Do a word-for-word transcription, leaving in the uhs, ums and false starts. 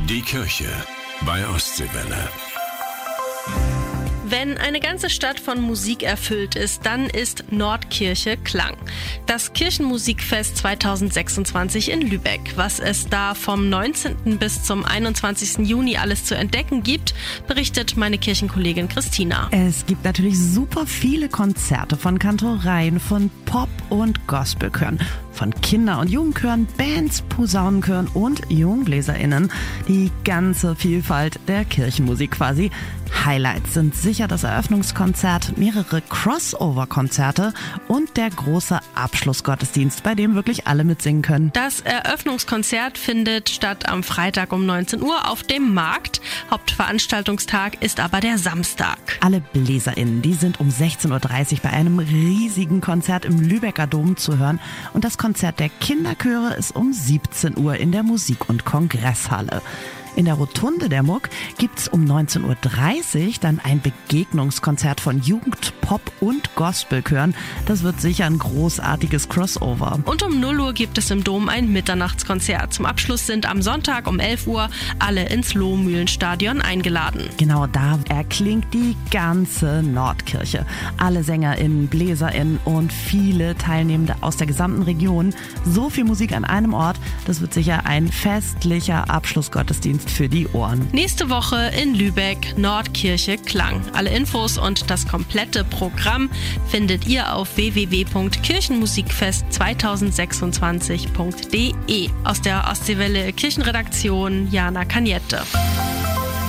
Die Kirche bei Ostseewelle. Wenn eine ganze Stadt von Musik erfüllt ist, dann ist Nordkirche Klang. Das Kirchenmusikfest zweitausendsechsundzwanzig in Lübeck. Was es da vom neunzehnten bis zum einundzwanzigsten Juni alles zu entdecken gibt, berichtet meine Kirchenkollegin Christina. Es gibt natürlich super viele Konzerte von Kantoreien, von Pop- und Gospelchören, von Kinder- und Jugendchören, Bands, Posaunenchören und JungbläserInnen. Die ganze Vielfalt der Kirchenmusik quasi. Highlights sind sicher das Eröffnungskonzert, mehrere Crossover-Konzerte und der große Abschlussgottesdienst, bei dem wirklich alle mitsingen können. Das Eröffnungskonzert findet statt am Freitag um neunzehn Uhr auf dem Markt. Hauptveranstaltungstag ist aber der Samstag. Alle BläserInnen, die sind um sechzehn Uhr dreißig bei einem riesigen Konzert im Lübecker Dom zu hören. Und das Konzert der Kinderchöre ist um siebzehn Uhr in der Musik- und Kongresshalle. In der Rotunde der Muck gibt's um neunzehn Uhr dreißig dann ein Begegnungskonzert von Jugend-, Pop- und Gospelchören. Das wird sicher ein großartiges Crossover. Und um null Uhr gibt es im Dom ein Mitternachtskonzert. Zum Abschluss sind am Sonntag um elf Uhr alle ins Lohmühlenstadion eingeladen. Genau da erklingt die ganze Nordkirche. Alle SängerInnen, BläserInnen und viele Teilnehmende aus der gesamten Region. So viel Musik an einem Ort, das wird sicher ein festlicher Abschlussgottesdienst für die Ohren. Nächste Woche in Lübeck, Nordkirche Klang. Alle Infos und das komplette Programm findet ihr auf w w w punkt kirchenmusikfest zweitausendsechsundzwanzig punkt d e. Aus der Ostseewelle Kirchenredaktion Jana Kaniette.